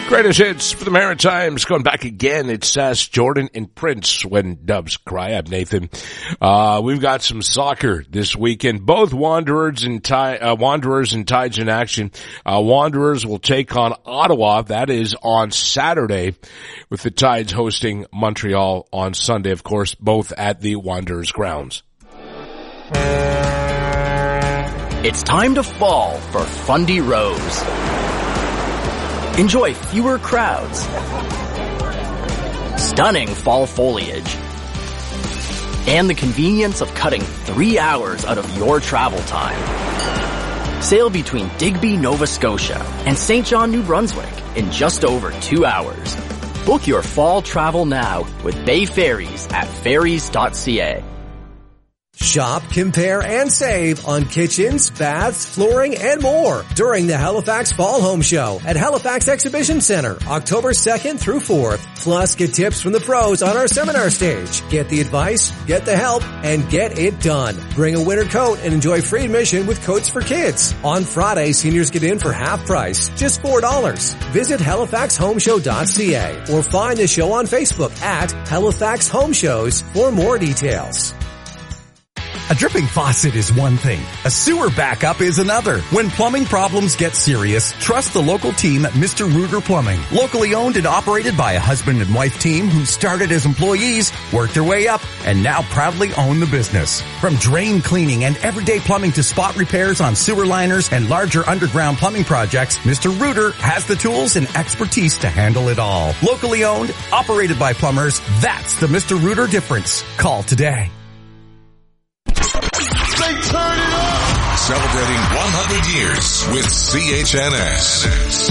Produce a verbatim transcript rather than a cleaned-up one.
Greatest hits for the Maritimes. Going back again, it's Sass, Jordan, and Prince when doves cry. I'm Nathan. Uh, we've got some soccer this weekend. Both Wanderers and Ti- uh, Wanderers and Tides in action. Uh, Wanderers will take on Ottawa. That is on Saturday, with the Tides hosting Montreal on Sunday, of course, both at the Wanderers grounds. It's time to fall for Fundy Rose. Enjoy fewer crowds, stunning fall foliage, and the convenience of cutting three hours out of your travel time. Sail between Digby, Nova Scotia and Saint John, New Brunswick in just over two hours. Book your fall travel now with Bay Ferries at ferries dot c a. Shop, compare, and save on kitchens, baths, flooring, and more during the Halifax Fall Home Show at Halifax Exhibition Center, October second through fourth. Plus, get tips from the pros on our seminar stage. Get the advice, get the help, and get it done. Bring a winter coat and enjoy free admission with Coats for Kids. On Friday, seniors get in for half price, just four dollars. Visit halifax home show dot c a or find the show on Facebook at Halifax Home Shows for more details. A dripping faucet is one thing. A sewer backup is another. When plumbing problems get serious, trust the local team at Mister Rooter Plumbing. Locally owned and operated by a husband and wife team who started as employees, worked their way up, and now proudly own the business. From drain cleaning and everyday plumbing to spot repairs on sewer liners and larger underground plumbing projects, Mister Rooter has the tools and expertise to handle it all. Locally owned, operated by plumbers, that's the Mister Rooter difference. Call today. They turn it up. Celebrating one hundred years with C H N S.